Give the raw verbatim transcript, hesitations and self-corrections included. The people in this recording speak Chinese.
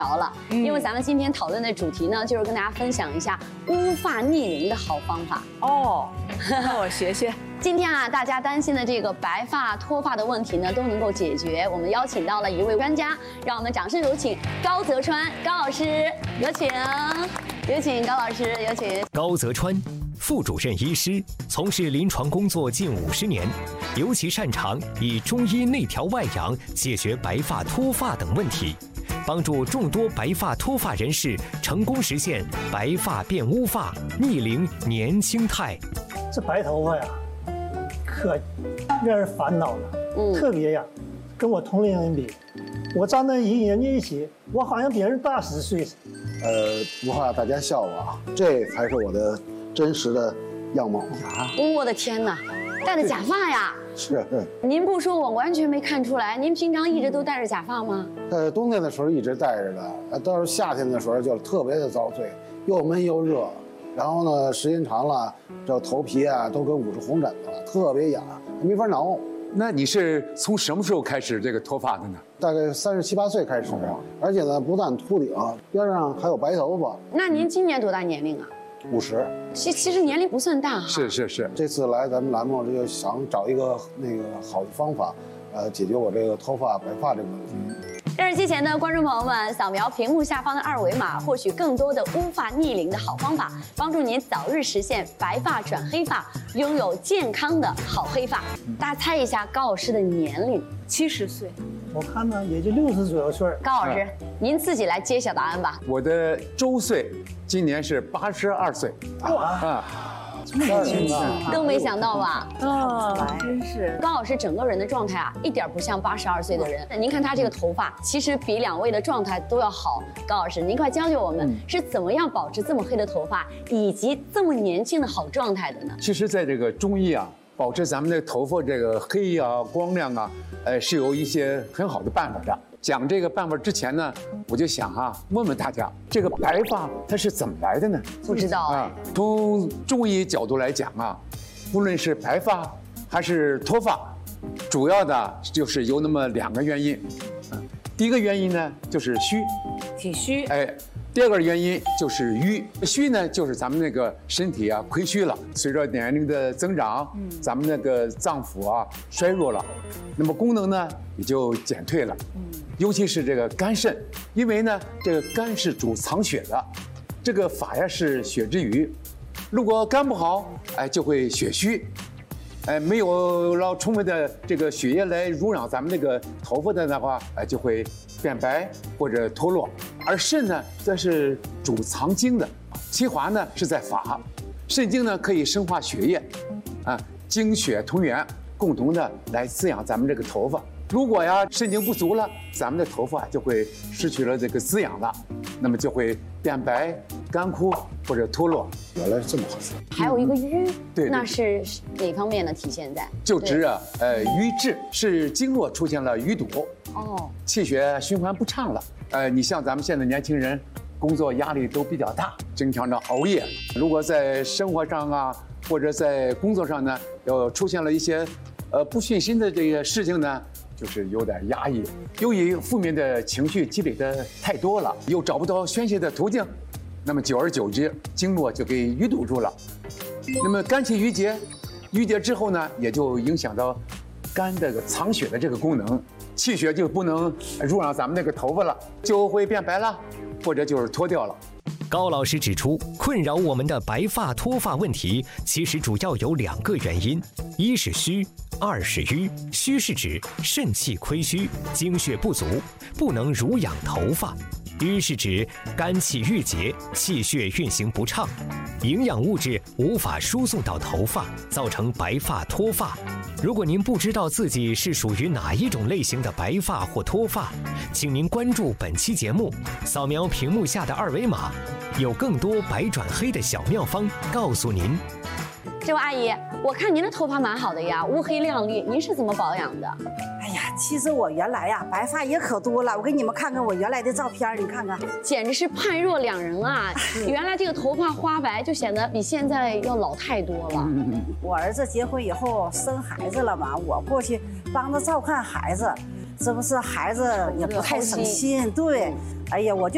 聊了，因为咱们今天讨论的主题呢，就是跟大家分享一下乌发逆龄的好方法。 哦，那我学学。 今天啊，大家担心的这个白发脱发的问题呢，都能够解决。我们邀请到了一位专家，让我们掌声有请高泽川高老师，有请，有请高老师，有请。 高泽川，副主任医师，从事临床工作近五十年，尤其擅长以中医内调外养解决白发脱发等问题。 帮助众多白发脱发人士成功实现白发变乌发、逆龄年轻态。 这白头发呀，可让人烦恼了。嗯，特别呀，跟我同龄人比，我站在一人家一起，我好像比人大十岁。 呃，不怕大家笑我啊，这才是我的真实的样貌啊！ 我的天哪，戴的假发呀！ 是， 您不说我完全没看出来。您平常一直都戴着假发吗？ 呃，冬天的时候一直戴着的，呃，到了夏天的时候就特别的遭罪，又闷又热，然后呢，时间长了，这头皮啊都跟捂着红疹子了，特别痒，没法挠。 那你是从什么时候开始这个脱发的呢？ 大概三十七八岁开始，而且呢，不但秃顶，边上还有白头发。 那您今年多大年龄啊？ 五十， 其其实年龄不算大哈。 是是是， 这次来咱们栏目就想找一个那个好的方法，呃，解决我这个脱发白发这个问题。 电视机前的观众朋友们，扫描屏幕下方的二维码，获取更多的乌发逆龄的好方法，帮助您早日实现白发转黑发，拥有健康的好黑发。大家猜一下高老师的年龄？ 七十岁。 我看呢，也就六十左右岁。 高老师，您自己来揭晓答案吧。 我的周岁今年是八十二岁。 哇啊，这么年轻啊！ 都没想到吧？ 啊，真是。 高老师整个人的状态啊，一点不像八十二岁的人。您看他这个头发，其实比两位的状态都要好。高老师，您快教教我们是怎么样保持这么黑的头发，以及这么年轻的好状态的呢？ 其实，在这个中医啊，保持咱们的头发这个黑啊、光亮啊。 呃，是有一些很好的办法的。讲这个办法之前呢，我就想啊，问问大家，这个白发它是怎么来的呢？ 不知道啊。 从中医角度来讲啊，无论是白发还是脱发，主要的就是有那么两个原因。嗯，第一个原因呢就是虚， 体虚。 哎。 第二个原因就是虚，虚呢就是咱们那个身体啊亏虚了，随着年龄的增长，嗯，咱们那个脏腑啊衰弱了，那么功能呢也就减退了，嗯，尤其是这个肝肾，因为呢这个肝是主藏血的，这个发呀是血之余，如果肝不好，哎就会血虚。 哎，没有了充分的这个血液来濡养咱们那个头发的的话，哎，就会变白或者脱落。而肾呢，则是主藏精的，其华呢是在发，肾精呢可以生化血液，啊，精血同源，共同的来滋养咱们这个头发。如果呀肾精不足了，咱们的头发就会失去了这个滋养了，那么就会变白、干枯或者脱落。 原来是这么回事。 还有一个瘀， 对， 那是哪方面呢？体现在就指啊，呃，瘀滞是经络出现了淤堵， 哦， 气血循环不畅了。呃，你像咱们现在年轻人，工作压力都比较大，经常的熬夜。如果在生活上啊，或者在工作上呢，要出现了一些，呃，不顺心的这个事情呢。 就是有点压抑，由于负面的情绪积累的太多了，又找不到宣泄的途径，那么久而久之，经络就给淤堵住了。那么肝气郁结，郁结之后呢，也就影响到肝这个藏血的这个功能，气血就不能濡养咱们那个头发了，就会变白了，或者就是脱掉了。 高老师指出，困扰我们的白发脱发问题，其实主要有两个原因：一是虚，二是瘀。虚是指肾气亏虚，精血不足，不能濡养头发；瘀是指肝气郁结，气血运行不畅，营养物质无法输送到头发，造成白发脱发。如果您不知道自己是属于哪一种类型的白发或脱发，请您关注本期节目，扫描屏幕下的二维码。 有更多白转黑的小妙方告诉您。 这位阿姨，我看您的头发蛮好的呀，乌黑亮丽，您是怎么保养的？ 哎呀，其实我原来呀白发也可多了，我给你们看看我原来的照片，你看看， 简直是判若两人啊！原来这个头发花白就显得比现在要老太多了。 我儿子结婚以后生孩子了嘛，我过去帮他照看孩子，这不是孩子也不太省心，对，哎呀，我就。